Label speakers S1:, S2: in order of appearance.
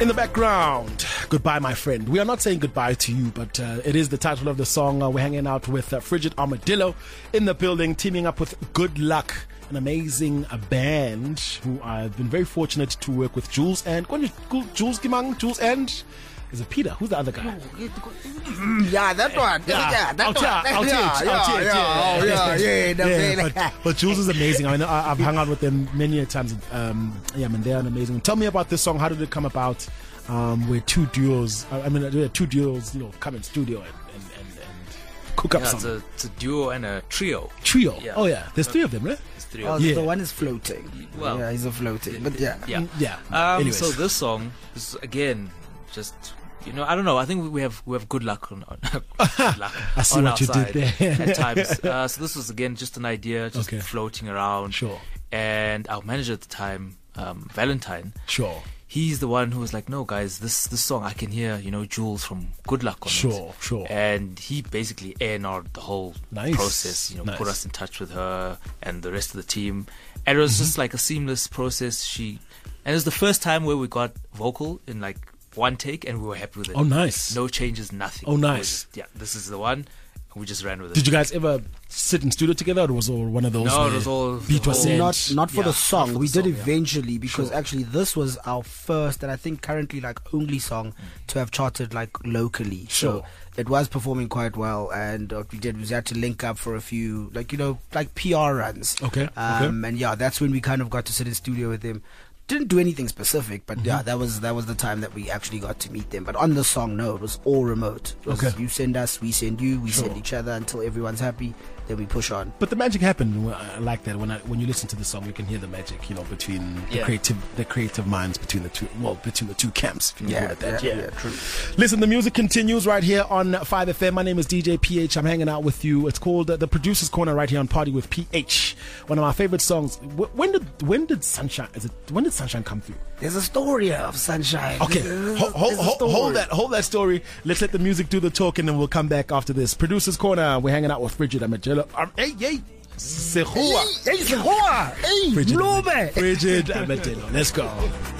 S1: In the background, Goodbye My Friend. We are not saying goodbye to you, but it is the title of the song. We're hanging out with Frigid Armadillo in the building, teaming up with Good Luck, an amazing band who I've been very fortunate to work with. Jules and Jules Kimang, Jules and is it Peter? Who's the other guy?
S2: Yeah, that one. Yeah, that one.
S1: But Jules is amazing. I mean, I've hung out with them many times. Yeah, man, they're amazing. Tell me about this song. How did it come about? Where two duos, come in studio and cook up something.
S3: It's a duo and a trio.
S1: Trio? Yeah. Oh, yeah. There's three of them, right?
S3: There's three
S2: of
S3: them.
S2: Yeah. The one is floating.
S3: Well,
S2: yeah, he's a floating. But yeah.
S3: So this song is, again, just... I don't know. I think we have good luck on good luck
S1: I see
S3: on
S1: what
S3: our
S1: you
S3: side
S1: did there.
S3: at times. So this was again just an idea, just floating around.
S1: Sure.
S3: And our manager at the time, Valentine.
S1: Sure.
S3: He's the one who was like, "No, guys, this song I can hear, Jules from Good Luck on it."
S1: Sure.
S3: And he basically A&R'd the whole process. Put us in touch with her and the rest of the team, and it was just like a seamless process. And it was the first time where we got vocal in like one take, and we were happy with it.
S1: Oh, nice.
S3: No changes, nothing.
S1: Oh, nice.
S3: This is the one. And we just ran with it.
S1: Did you guys ever sit in studio together, or was it all one of those?
S3: No, it was all
S1: beat was sent?
S2: Not for the song. We did eventually because actually this was our first and I think currently like only song to have charted like locally.
S1: Sure.
S2: So it was performing quite well, and what we did was we had to link up for a few like PR runs.
S1: Okay.
S2: And yeah, that's when we kind of got to sit in studio with them. Didn't do anything specific, but yeah, that was the time that we actually got to meet them. But on the song, no, it was all remote. It was you send us, we send you, we send each other until everyone's happy. Then we push on.
S1: But the magic happened. I like that when you listen to the song, you can hear the magic. Between the creative minds between the two camps. If you call it that.
S2: Yeah, true.
S1: Listen, the music continues right here on 5FM. My name is DJ PH. I'm hanging out with you. It's called the Producer's Corner right here on Party with PH. One of my favorite songs. When did Sunshine? When did Sunshine come through?
S2: There's a story of Sunshine.
S1: Okay, hold that story. Let's let the music do the talking, and we'll come back after this. Producer's Corner. We're hanging out with Frigid Armadillo. Hey, Frigid Armadillo. Let's go.